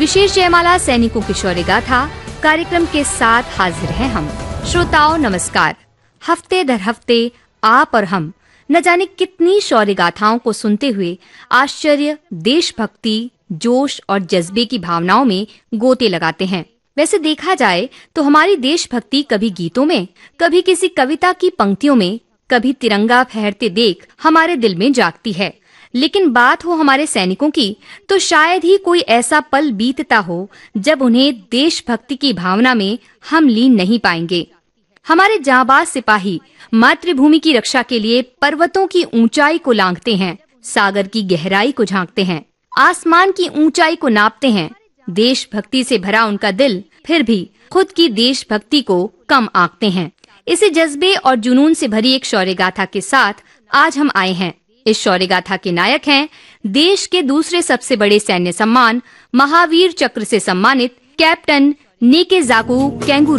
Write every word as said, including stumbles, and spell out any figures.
विशेष जयमाला सैनिकों की शौर्य गाथा कार्यक्रम के साथ हाजिर हैं हम। श्रोताओं नमस्कार। हफ्ते दर हफ्ते आप और हम न जाने कितनी शौर्य गाथाओं को सुनते हुए आश्चर्य, देशभक्ति, जोश और जज्बे की भावनाओं में गोते लगाते हैं। वैसे देखा जाए तो हमारी देशभक्ति कभी गीतों में, कभी किसी कविता की पंक्तियों में, कभी तिरंगा फहरते देख हमारे दिल में जागती है। लेकिन बात हो हमारे सैनिकों की तो शायद ही कोई ऐसा पल बीतता हो जब उन्हें देशभक्ति की भावना में हम लीन नहीं पाएंगे। हमारे जांबाज सिपाही मातृभूमि की रक्षा के लिए पर्वतों की ऊंचाई को लांघते हैं, सागर की गहराई को झांकते हैं, आसमान की ऊंचाई को नापते हैं। देशभक्ति से भरा उनका दिल फिर भी खुद की देशभक्ति को कम आंकते हैं। इसी जज्बे और जुनून से भरी एक शौर्य गाथा के साथ आज हम आए हैं। इस शौर्य गाथा के नायक हैं देश के दूसरे सबसे बड़े सैन्य सम्मान महावीर चक्र से सम्मानित कैप्टन नीकेजाकू केंगुरू।